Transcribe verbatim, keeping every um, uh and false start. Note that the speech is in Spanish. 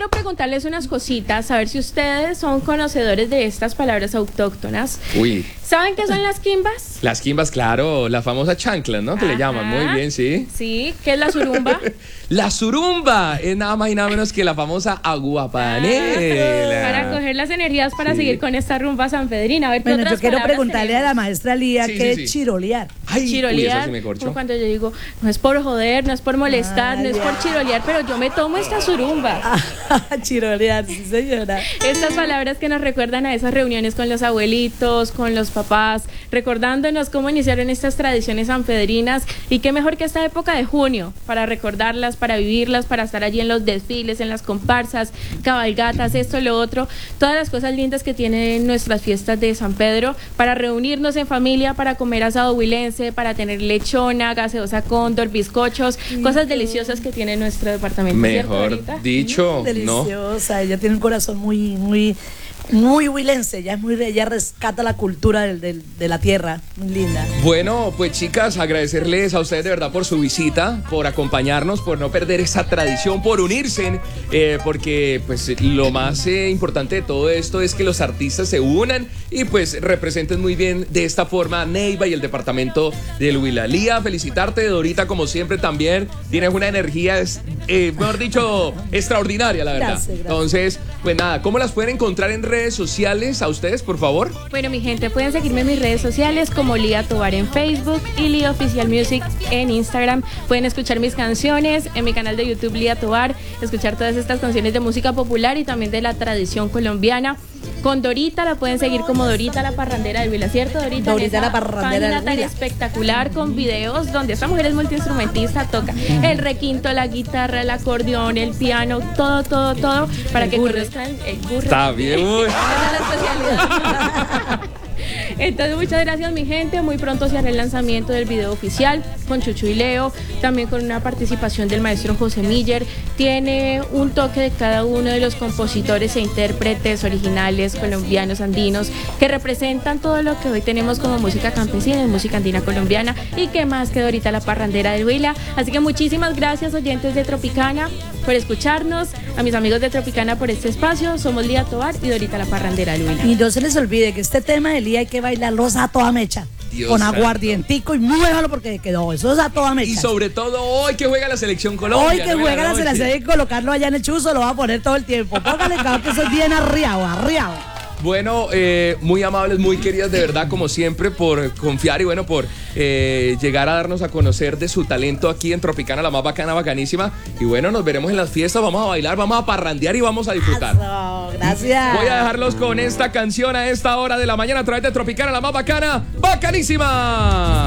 quiero preguntarles unas cositas, a ver si ustedes son conocedores de estas palabras autóctonas. Uy. ¿Saben qué son las quimbas? Las quimbas, claro, la famosa chancla, ¿no? Que Ajá. le llaman, muy bien, sí. Sí, ¿qué es la surumba? La surumba es nada más y nada menos que la famosa aguapanela. Para coger las energías para Sí. seguir con esta rumba sanpedrina. A ver, ¿qué Bueno, otras yo quiero palabras preguntarle a la tenemos? maestra Lía Sí, qué sí, es sí. chirolear. Ay, uy, Chirolear, eso sí me corchó. como cuando yo digo, no es por joder, no es por molestar, Ah, no es ya. por chirolear, pero yo me tomo esta surumba. Ah, chirolear, sí señora. Estas palabras que nos recuerdan a esas reuniones con los abuelitos, con los papás, recordándonos cómo iniciaron estas tradiciones sanpedrinas y qué mejor que esta época de junio para recordarlas, para vivirlas, para estar allí en los desfiles, en las comparsas, cabalgatas, esto, lo otro, todas las cosas lindas que tienen nuestras fiestas de San Pedro, para reunirnos en familia, para comer asado huilense, para tener lechona, gaseosa cóndor, bizcochos, cosas deliciosas que tiene nuestro departamento. ¿Cierto, Mejor Dorita? dicho, ¿no? Deliciosa, ella tiene un corazón muy, muy, muy huilense, ella es muy, ella rescata la cultura del, del- de la tierra, muy linda. Bueno, pues chicas, agradecerles a ustedes de verdad por su visita, por acompañarnos, por no perder esa tradición, por unirse, eh, porque pues lo más eh, importante de todo esto es que los artistas se unan y pues representen muy bien de esta forma Neiva y el departamento del Huila. Lía, felicitarte, Dorita, como siempre también, tienes una energía, es, eh, mejor dicho, extraordinaria, la verdad. Gracias, gracias. Entonces, pues nada, ¿cómo las pueden encontrar en redes sociales a ustedes, por favor? Bueno, mi gente, pueden seguirme en mis redes sociales como Lía Tovar en Facebook y Lía Oficial Music en Instagram. Pueden escuchar mis canciones en mi canal de YouTube Lía Tovar, escuchar todas estas canciones de música popular y también de la tradición colombiana. Con Dorita la pueden seguir como Dorita la Parrandera del Huila, ¿cierto, Dorita? Dorita En esa la Parrandera página del tan Huila. espectacular con videos donde esta mujer es multiinstrumentista, toca el requinto, la guitarra, el acordeón, el piano, todo, todo, todo, para El que burro. conozcan el burro. Está bien, uy. Esa es la especialidad. Entonces, muchas gracias, mi gente. Muy pronto se hará el lanzamiento del video oficial con Chucho y Leo, también con una participación del maestro José Miller. Tiene un toque de cada uno de los compositores e intérpretes originales colombianos, andinos, que representan todo lo que hoy tenemos como música campesina y música andina colombiana. Y qué más que Dorita la Parrandera del Huila. Así que muchísimas gracias, oyentes de Tropicana, por escucharnos. A mis amigos de Tropicana por este espacio. Somos Lía Tovar y Dorita la Parrandera del Huila. Y no se les olvide que este tema de Lía hay que bailarlo a toda mecha. Dios con santo. aguardientico y muy déjalo porque quedó, eso es a toda mecha. Y sobre todo hoy que juega la selección Colombia. Hoy que nueve de juega la noche. selección y colocarlo allá en el chuzo lo va a poner todo el tiempo. Póngale cabrón que eso es bien arriado, arriado. Bueno, eh, muy amables, muy queridas de verdad, como siempre, por confiar y bueno, por eh, llegar a darnos a conocer de su talento aquí en Tropicana, la más bacana, bacanísima. Y bueno, nos veremos en las fiestas, vamos a bailar, vamos a parrandear y vamos a disfrutar. Eso, gracias. Voy a dejarlos con esta canción a esta hora de la mañana a través de Tropicana, la más bacana, bacanísima.